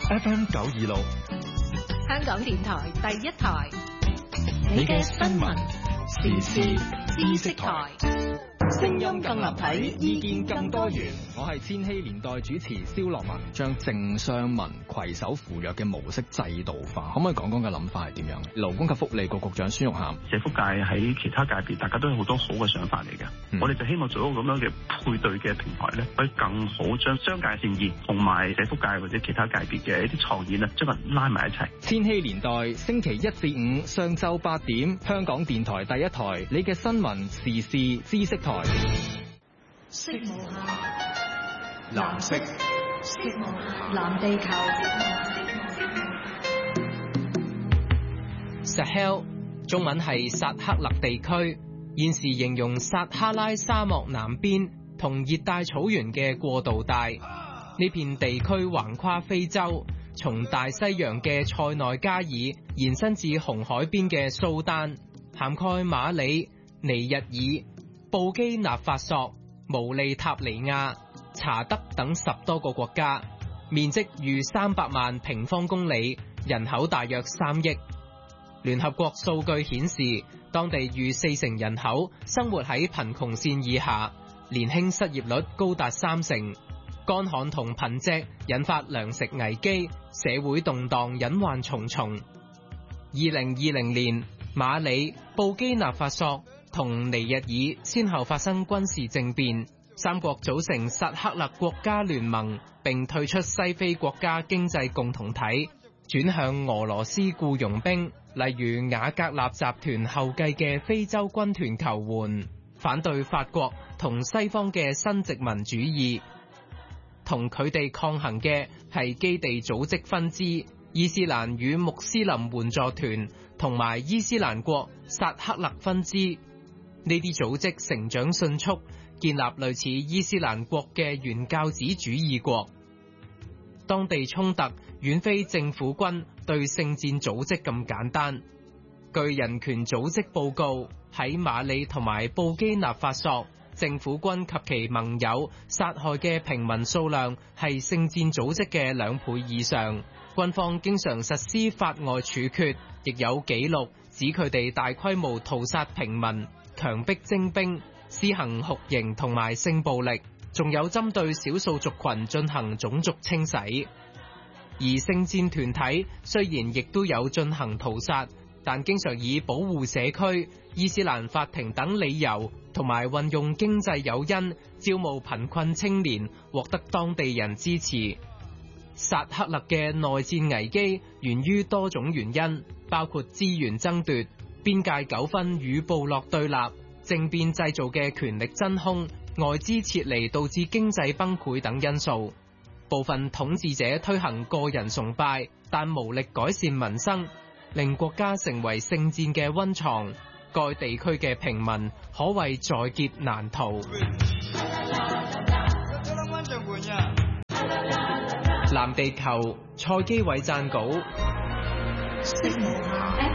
FM 926， 香港電台第一台， 你嘅新聞時事知識台。 聲音更立體，意見更多元。 我係千禧年代主持蕭樂文，將政商民攜手扶弱嘅模式制度化，可唔可以講講嘅諗法係點樣？勞工及福利局局長孫玉菡， 社福界喺其他界別，大家都有好多好嘅想法嚟嘅。我哋就希望做一個咁樣嘅配對嘅平台咧，可以更好將商界善意同埋社福界或者其他界別嘅一啲創意咧，將佢拉埋一齊。 千禧年代星期1至5上晝8點，香港電台第一台，你嘅新聞時事知識台。 色無限， 藍色， 色無限，藍地球。 Sahel 中文係薩赫勒地區，現時形容撒哈拉沙漠南邊同熱帶草原嘅過渡帶。呢片地區橫跨非洲，從大西洋嘅塞內加爾延伸至紅海邊嘅蘇丹，涵蓋馬里、尼日爾、布基納法索、毛利塔尼亞、查德等10多個國家，面積逾300萬平方公里，人口大約3億。聯合國數據顯示，當地逾40%人口生活喺貧窮線以下，年輕失業率高達30%。乾旱同貧瘠引發糧食危機，社會動盪隱患重重。2020年，馬里、布基納法索同尼日爾先後發生軍事政變，3國組成薩赫勒國家聯盟，並退出西非國家經濟共同體，轉向俄羅斯僱傭兵，例如瓦格納集團後繼嘅非洲軍團求援，反對法國同西方嘅新殖民主義。同佢哋抗衡嘅係基地組織分支伊斯蘭與穆斯林援助團同埋伊斯蘭國薩赫勒分支。呢啲組織成長迅速，建立類似伊斯蘭國嘅原教旨主義國。當地衝突遠非政府軍對聖戰組織咁簡單。據人權組織報告，喺馬里同埋布基納法索，政府軍及其盟友殺害嘅平民數量係聖戰組織嘅2倍以上。軍方經常實施法外處決，亦有記錄指佢哋大規模屠殺平民、強迫徵兵、施行酷刑同埋性暴力，仲有針對少數族群進行種族清洗。而聖戰團體雖然亦都有進行屠殺，但經常以保護社區、伊斯蘭法庭等理由，同埋運用經濟誘因招募貧困青年，獲得當地人支持。薩赫勒嘅內戰危機源於多種原因，包括資源爭奪、邊界糾紛與部落對立、政變製造嘅權力真空、外資撤離導致經濟崩潰等因素。部分統治者推行個人崇拜，但無力改善民生，令國家成為聖戰嘅溫床。該地區嘅平民可謂在劫難逃。藍地球，蔡基偉撰稿。